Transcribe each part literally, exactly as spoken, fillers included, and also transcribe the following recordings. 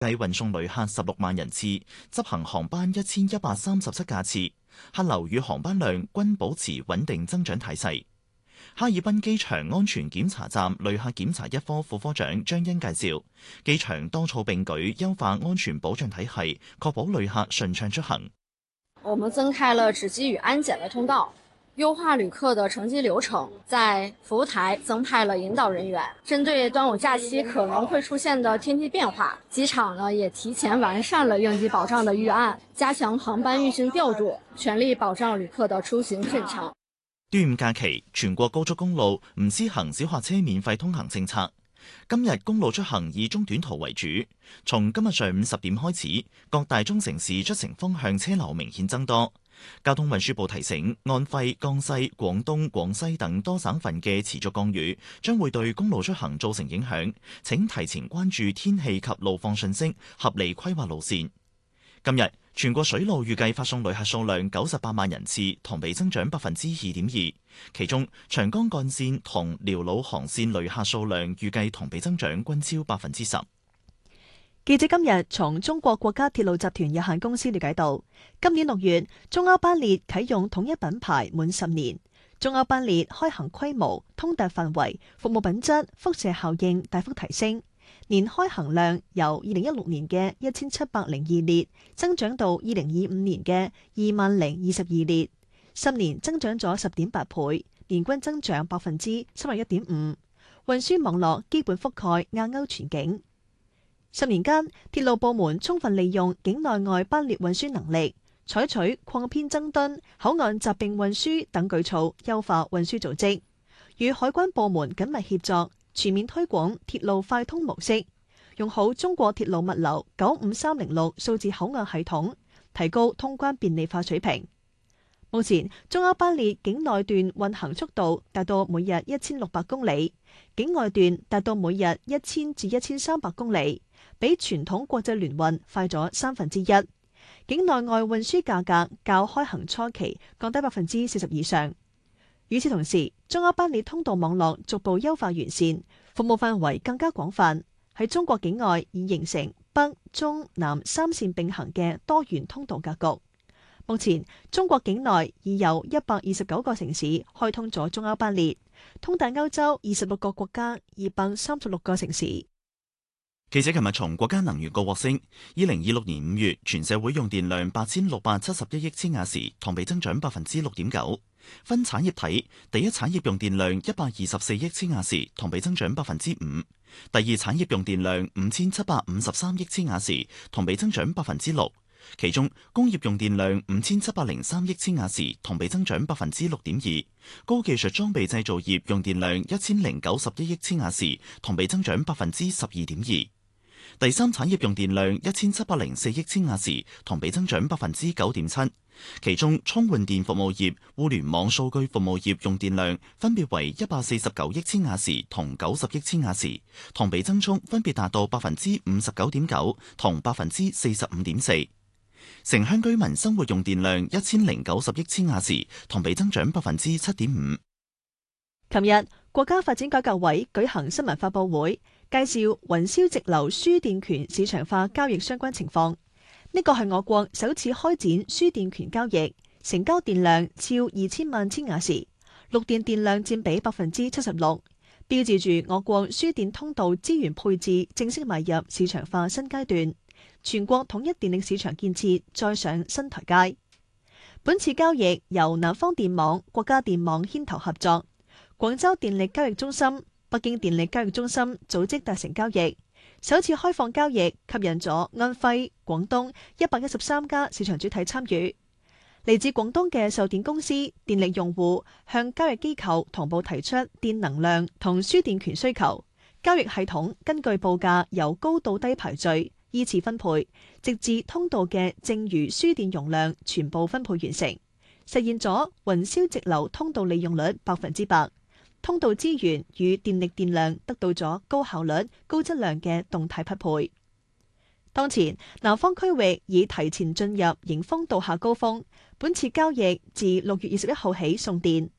計運送旅客十六萬人次，執行航班一千一百三十七架次，客流與航班量均保持穩定增長態勢。哈爾濱機場安全檢查站旅客檢查一科副科長張欣介紹，機場多措並舉，優化安全保障體系，確保旅客順暢出行。 我們增開了值機與安檢的通道，優化旅客的乘機流程，在服務台增派了引導人員。針對端午假期可能會出現的天氣變化，機場呢也提前完善了應急保障的預案，加強航班運行調度，全力保障旅客的出行順暢。 端午假期，全國高速公路唔施行小客車免費通行政策。今日公路出行以中短途為主。從今日上午十點開始，各大中城市出城方向車流明顯增多。交通運輸部提醒，安徽、江西、廣東、廣西等多省份嘅持續降雨將會對公路出行造成影響，請提前關注天氣及路況信息，合理規劃路線。今日全國水路預計發送旅客數量九十八萬人次，同比增長百分之二點二。其中長江幹線同遼魯航線旅客數量預計同比增長均超百分之十。 記者今日從中國國家鐵路集團有限公司了解到，今年六月中歐班列啟用統一品牌滿十年，中歐班列開行規模、通達範圍、服務品質、輻射效應大幅提升。年開行量由二零一六年嘅一千七百零二列增長到二零二五年嘅二萬零二十二列，十年增長咗十點八倍，年均增長百分之三十一點五。運輸網絡基本覆蓋亞歐全境。十年間，鐵路部門充分利用境內外班列運輸能力，採取擴編增敦、口岸集並運輸等舉措，優化運輸組織，與海關部門緊密協作，全面推廣鐵路快通模式，用好中國鐵路物流九五三零六數字口岸系統，提高通關便利化水平。目前中歐班列境內段運行速度達到每日一千六百公里，境外段達到每日一千至一千三百公里，比傳統國際聯運快咗三分之一。境內外運輸價格較開行初期降低百分之四十以上。與此同時，中歐班列通道網絡逐步優化完善，服務範圍更加廣泛，喺中國境外已形成北、中、南三線並行嘅多元通道格局。目前，中國境內已有一百二十九個城市開通咗中歐班列，通達歐洲二十六個國家二百三十六個城市。 記者琴日從國家能源局獲悉，二零二六年五月全社會用電量八千六百七十一億千瓦時，同比增長百分之六點九。分產業睇，第一產業用電量一百二十四億千瓦時，同比增長百分之五；第二產業用電量五千七百五十三億千瓦時，同比增長百分之六。其中工業用電量五千七百零三億千瓦時，同比增長百分之六點二；高技術裝備製造業用電量一千零九十一億千瓦時，同比增長百分之十二點二。第三產業用電量一千七百零四億千瓦時，同比增長百分之九點七。其中充換電服務業、互聯網數據服務業用電量分別為一百四十九億千瓦時同九十億千瓦時，同比增速分別達到百分之五十九點九同百分之四十五點四。城鄉居民生活用電量一千零九十億千瓦時，同比增長百分之七點五。 琴日，國家發展改革委舉行新聞發佈會，介紹雲霄直流輸電權市場化交易相關情況。呢個係我國首次開展輸電權交易，成交電量超二千萬千瓦時，綠電電量佔比百分之七十六，標誌住我國輸電通道資源配置正式邁入市場化新階段，全國統一電力市場建設再上新台階。本次交易由南方電網、國家電網牽頭合作，廣州電力交易中心、北京電力交易中心組織達成交易。首次開放交易吸引咗安徽、廣東一百一十三家市場主體參與。嚟自廣東嘅售電公司、電力用戶向交易機構同步提出電能量同輸電權需求，交易系統根據報價由高到低排序，依次分配，直至通道嘅剩餘輸電容量全部分配完成，實現咗雲霄直流通道利用率百分之百。通道資源與電力電量得到咗高效率、高質量嘅動態匹配。當前南方區域已提前進入迎風度夏高峰，本次交易自六月二十一號起送電。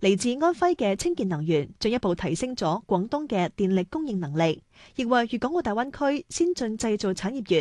嚟自安徽嘅清潔能源進一步提升咗廣東嘅電力供應能力，亦為粵港澳大灣區先進製造產業園